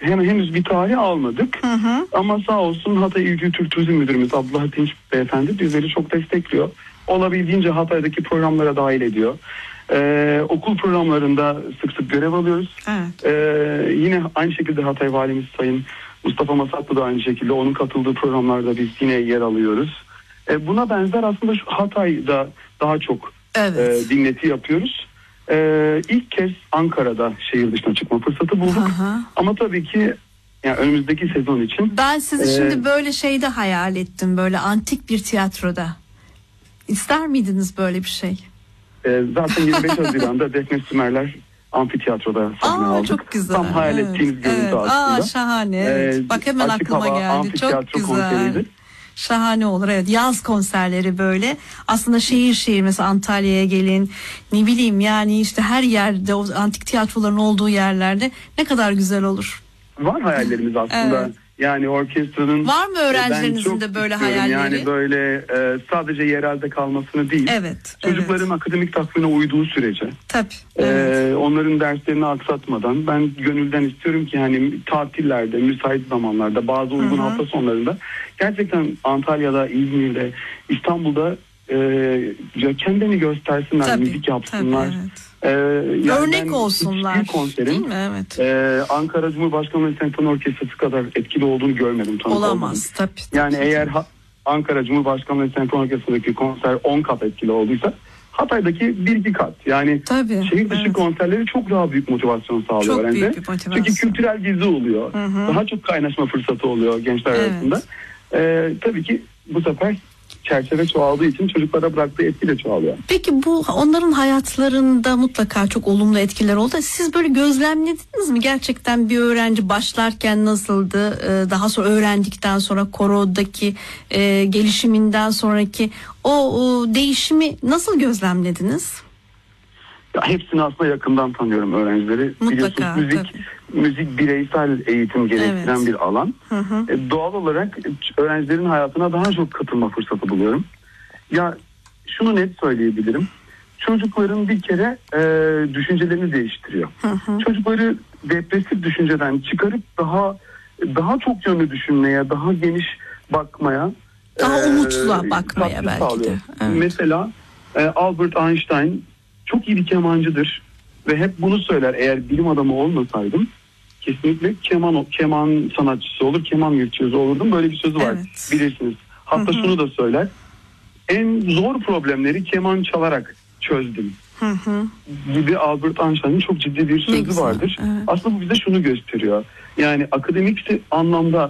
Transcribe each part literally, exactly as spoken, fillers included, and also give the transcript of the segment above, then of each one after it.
hem henüz bir tarih almadık. Hı hı. Ama sağ olsun Hatay İl Kültür Turizm Müdürümüz Abdullah Dinç Beyefendi bizleri çok destekliyor. Olabildiğince Hatay'daki programlara dahil ediyor. Ee, okul programlarında sık sık görev alıyoruz. Evet. Ee, yine aynı şekilde Hatay Valimiz Sayın Mustafa Masatlı da aynı şekilde onun katıldığı programlarda biz yine yer alıyoruz. Ee, buna benzer aslında şu Hatay'da daha çok Evet. e, dinleti yapıyoruz. Ee, ilk kez Ankara'da şehir dışına çıkma fırsatı bulduk. Hı hı. Ama tabii ki yani önümüzdeki sezon için. Ben sizi Ee, şimdi böyle şeyde hayal ettim, böyle antik bir tiyatroda. İster miydiniz böyle bir şey? e, zaten yirmi beş Haziran'da Defne Sümerler Amfiteyatro'da sahne Aa, aldık. çok güzel. Tam hayal Evet, ettiğiniz görüntü evet. aslında. Aa, şahane. Evet. Ee, Bak hemen açık aklıma hava geldi. Çok amfiteyatro güzel. konseriydi. Şahane olur, evet. Yaz konserleri böyle. Aslında şehir şehir mesela Antalya'ya gelin. Ne bileyim yani işte her yerde o antik tiyatroların olduğu yerlerde ne kadar güzel olur. Var hayallerimiz aslında. Evet. Yani orkestranın. Var mı öğrencilerinizin Ben çok de böyle istiyorum. hayalleri? Yani böyle e, sadece yerelde kalmasını değil. Evet. Çocukların evet. akademik takvime uyduğu sürece. Tabii. e, Evet. onların derslerini aksatmadan ben gönülden istiyorum ki hani tatillerde, müsait zamanlarda, bazı uygun Hı hı. hafta sonlarında gerçekten Antalya'da, İzmir'de, İstanbul'da e, ya kendini göstersinler, Tabii, müzik yapsınlar. tabii, evet. Ee, yani Örnek olsunlar. hiçbir konserin, Değil mi? Evet. e, Ankara Cumhurbaşkanlığı Senfoni Orkestrası kadar etkili olduğunu görmedim. tanık olmadım. Olamaz tabii. tabii. Yani eğer ha- Ankara Cumhurbaşkanlığı Senfoni Orkestrası'ndaki konser on kat etkili olduysa Hatay'daki bir iki kat. Yani Tabii, şehir dışı evet. konserleri çok daha büyük motivasyon sağlıyor Çok öğrenciye. büyük bir motivasyon. Çünkü kültürel gezi oluyor. Hı hı. Daha çok kaynaşma fırsatı oluyor gençler Evet. arasında. Ee, tabii ki bu sefer çerçeve çoğaldığı için çocuklara bıraktığı etki de çoğalıyor. Peki bu onların hayatlarında mutlaka çok olumlu etkiler oldu. Siz böyle gözlemlediniz mi? Gerçekten bir öğrenci başlarken nasıldı? Ee, Daha sonra öğrendikten sonra korodaki e, gelişiminden sonraki o, o değişimi nasıl gözlemlediniz? Ya hepsini aslında yakından tanıyorum öğrencileri. Mutlaka, Biliyorsunuz müzik tabii. müzik bireysel eğitim gerektiren Evet. bir alan. Hı hı. E, doğal olarak öğrencilerin hayatına daha çok katılma fırsatı buluyorum. Ya şunu net söyleyebilirim. Çocukların bir kere e, düşüncelerini değiştiriyor. Hı hı. Çocukları depresif düşünceden çıkarıp daha daha çok yönlü düşünmeye, daha geniş bakmaya, Daha e, umutla bakmaya katkı belki sağlıyor. de. Evet. Mesela e, Albert Einstein çok iyi bir kemancıdır ve hep bunu söyler. Eğer bilim adamı olmasaydım kesinlikle keman keman sanatçısı olur, keman virtüözü olurdum. Böyle bir sözü var, Evet. bilirsiniz. Hatta Hı hı. şunu da söyler. En zor problemleri keman çalarak çözdüm Hı hı. gibi Albert Einstein'ın çok ciddi bir Ne sözü güzel, vardır. evet. Aslında bu bize şunu gösteriyor. Yani akademik anlamda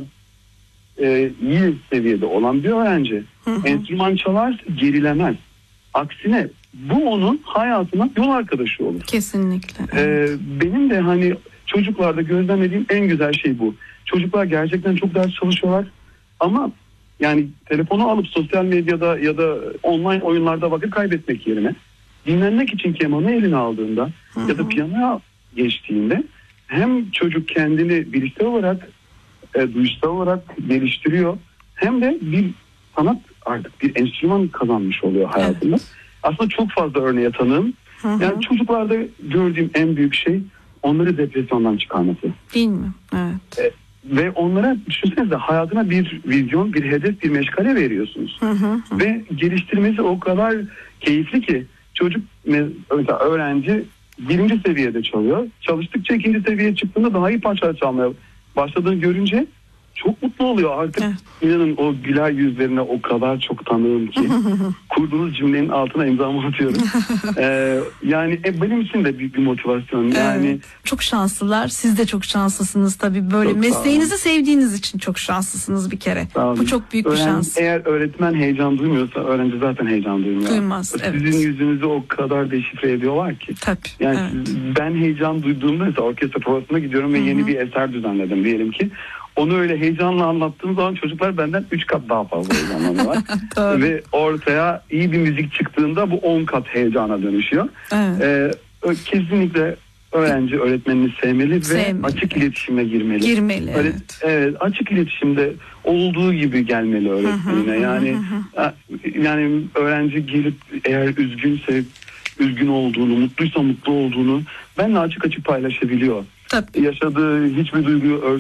e, iyi seviyede olan bir öğrenci Hı hı. enstrüman çalar, gerilemez. Aksine bu onun hayatına yol arkadaşı olur. Kesinlikle. Ee, benim de hani çocuklarda gözlemlediğim en güzel şey bu. Çocuklar gerçekten çok ders çalışıyorlar ama yani telefonu alıp sosyal medyada ya da online oyunlarda vakit kaybetmek yerine dinlenmek için kemanı eline aldığında Hı hı. ya da piyanoya geçtiğinde hem çocuk kendini bilişsel olarak e, duyuşsal olarak geliştiriyor hem de bir sanat, artık bir enstrüman kazanmış oluyor hayatında. Evet. Aslında çok fazla örneğe tanığım. Hı hı. Yani çocuklarda gördüğüm en büyük şey onları depresyondan çıkarması. Değil mi? Evet. E, ve onlara düşünsenize hayatına bir vizyon, bir hedef, bir meşgale veriyorsunuz. Hı hı hı. Ve geliştirmesi o kadar keyifli ki çocuk mesela öğrenci birinci seviyede çalıyor. Çalıştıkça ikinci seviyeye çıktığında daha iyi parçalar çalmaya başladığını görünce çok mutlu oluyor. Artık Evet. inanın o güler yüzlerine o kadar çok tanığım ki kurduğunuz cümlenin altına imzamı atıyorum. ee, yani e, benim için de büyük bir motivasyon. Yani Evet. Çok şanslılar. Siz de çok şanslısınız tabii. Böyle Çok sağ olun. mesleğinizi sevdiğiniz için çok şanslısınız bir kere. Sağ olun. Bu çok büyük bir Öğren- şans. Eğer öğretmen heyecan duymuyorsa öğrenci zaten heyecan duymuyor. Duymaz, Sizin evet. yüzünüzü o kadar deşifre ediyorlar ki. Tabii. Yani evet. siz- ben heyecan duyduğumda mesela orkestra provasına gidiyorum ve Hı hı. yeni bir eser düzenledim diyelim ki. Onu öyle heyecanla anlattığım zaman çocuklar benden üç kat daha fazla heyecanlanıyorlar. Doğru. Ve ortaya iyi bir müzik çıktığında bu on kat heyecana dönüşüyor. Evet. Ee, ö- kesinlikle öğrenci öğretmenini sevmeli ve Sevmeli, açık evet. iletişime girmeli. Girmeli. Öyle- Evet. evet, açık iletişimde olduğu gibi gelmeli öğretmenine. Hı hı, Yani hı a- yani öğrenci gelip eğer üzgünse üzgün olduğunu, mutluysa mutlu olduğunu benimle açık açık paylaşabiliyor. Tabii. Yaşadığı hiçbir duyguyu ört